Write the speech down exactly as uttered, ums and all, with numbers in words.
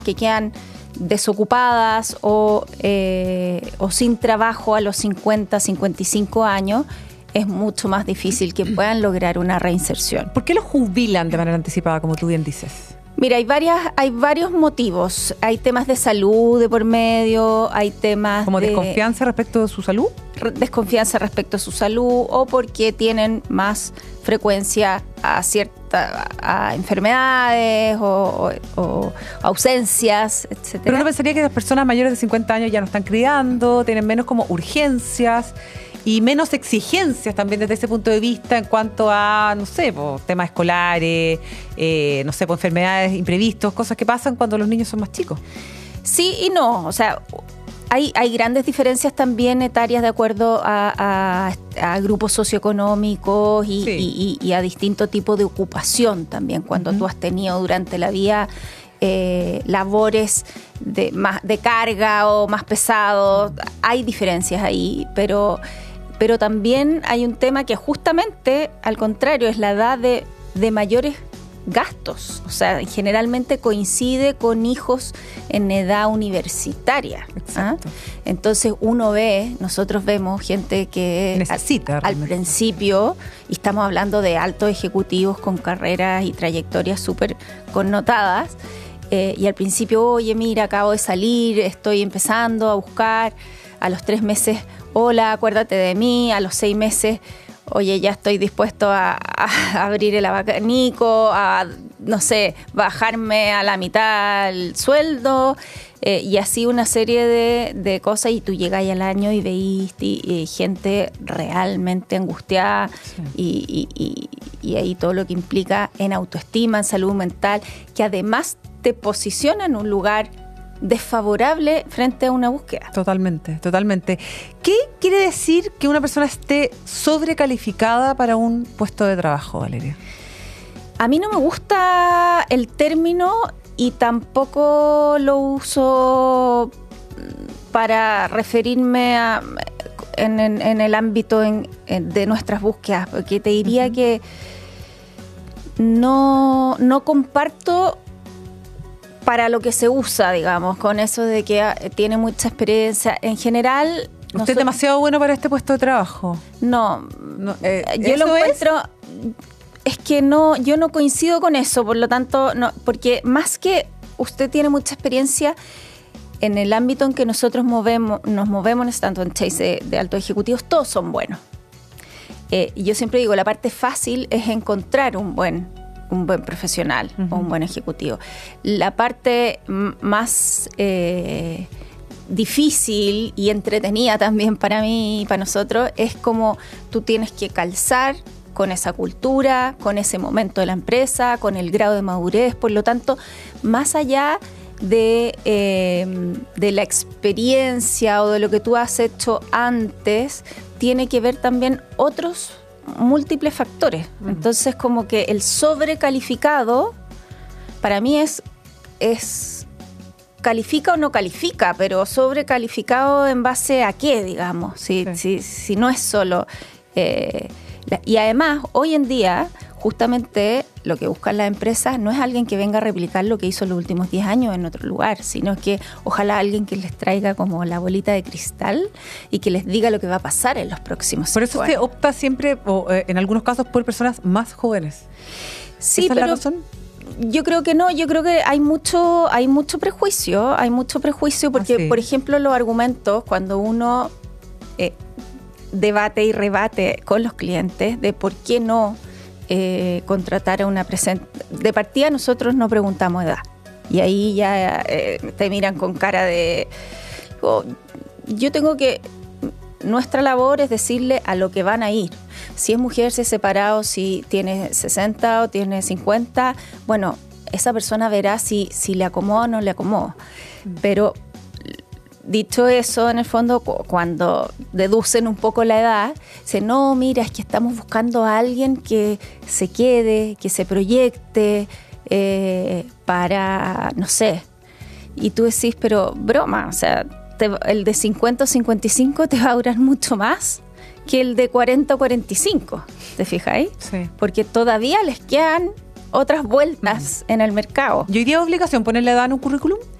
que quedan desocupadas o, eh, o sin trabajo a los cincuenta, cincuenta y cinco años, es mucho más difícil que puedan lograr una reinserción. ¿Por qué los jubilan de manera anticipada, como tú bien dices? Mira, hay varias, hay varios motivos. Hay temas de salud de por medio, hay temas ¿Como de desconfianza respecto de su salud? Desconfianza respecto a su salud, o porque tienen más frecuencia a ciertas a enfermedades o, o, o ausencias, etcétera. Pero uno pensaría que las personas mayores de cincuenta años ya no están criando, tienen menos como urgencias y menos exigencias también desde ese punto de vista en cuanto a, no sé, pues, temas escolares, eh, no sé, pues, enfermedades imprevistos, cosas que pasan cuando los niños son más chicos. Sí y no, o sea, hay, hay grandes diferencias también etarias de acuerdo a, a, a grupos socioeconómicos y, Sí. y, y, y a distinto tipo de ocupación también, cuando uh-huh. tú has tenido durante la vida eh, labores de, más, de carga o más pesados, hay diferencias ahí, pero... Pero también hay un tema que justamente, al contrario, es la edad de, de mayores gastos. O sea, generalmente coincide con hijos en edad universitaria. Exacto. ¿Ah? Entonces uno ve, nosotros vemos gente que necesita al, al principio, y estamos hablando de altos ejecutivos con carreras y trayectorias súper connotadas, eh, y al principio, oye, mira, acabo de salir, estoy empezando a buscar, a los tres meses, hola, acuérdate de mí, a los seis meses, oye, ya estoy dispuesto a, a abrir el abanico, a, no sé, bajarme a la mitad el sueldo, eh, y así una serie de, de cosas, y tú llegas al año y veis y, y gente realmente angustiada, sí. y, y, y, y ahí todo lo que implica en autoestima, en salud mental, que además te posiciona en un lugar desfavorable frente a una búsqueda. Totalmente, totalmente. ¿Qué quiere decir que una persona esté sobrecalificada para un puesto de trabajo, Valeria? A mí no me gusta el término y tampoco lo uso para referirme a, en, en, en el ámbito en, en, de nuestras búsquedas, porque te diría uh-huh. que no, no comparto para lo que se usa, digamos, con eso de que tiene mucha experiencia. En general... ¿Usted nosotros, es demasiado bueno para este puesto de trabajo? No, no eh, yo lo encuentro... Es? es que no, yo no coincido con eso, por lo tanto, no, porque más que usted tiene mucha experiencia en el ámbito en que nosotros movemos, nos movemos, tanto en Chase de, de altos ejecutivos, todos son buenos. Eh, y yo siempre digo, la parte fácil es encontrar un buen... un buen profesional uh-huh. o un buen ejecutivo. La parte m- más eh, difícil y entretenida también para mí y para nosotros es como tú tienes que calzar con esa cultura, con ese momento de la empresa, con el grado de madurez. Por lo tanto, más allá de, eh, de la experiencia o de lo que tú has hecho antes, tiene que ver también otros múltiples factores. Uh-huh. Entonces, como que el sobrecalificado para mí es, es califica o no califica, pero sobrecalificado en base a qué, digamos, si, sí. si, si no es solo... Eh, la, y además, hoy en día, justamente lo que buscan las empresas no es alguien que venga a replicar lo que hizo los últimos diez años en otro lugar, sino que ojalá alguien que les traiga como la bolita de cristal y que les diga lo que va a pasar en los próximos Por eso años. usted opta siempre, o eh, en algunos casos, por personas más jóvenes. Sí, ¿Esa pero es la razón? Yo creo que no, yo creo que hay mucho, hay mucho prejuicio, hay mucho prejuicio porque, ah, sí. por ejemplo, los argumentos, cuando uno eh, debate y rebate con los clientes de por qué no eh, contratar a una presente. De partida nosotros no preguntamos edad y ahí ya eh, te miran con cara de... Oh, yo tengo que... Nuestra labor es decirle a lo que van a ir. Si es mujer, si es separado, si tiene sesenta o tiene cincuenta, bueno, esa persona verá si, si le acomoda o no le acomoda. Pero dicho eso, en el fondo, cuando deducen un poco la edad, dicen, no, mira, es que estamos buscando a alguien que se quede, que se proyecte eh, para, no sé. Y tú decís, pero broma, o sea, te, el de cincuenta o cincuenta y cinco te va a durar mucho más que el de cuarenta o cuarenta y cinco, ¿te fijáis? Sí. Porque todavía les quedan otras vueltas uh-huh. en el mercado. ¿Y hoy día es obligación ponerle edad en un currículum?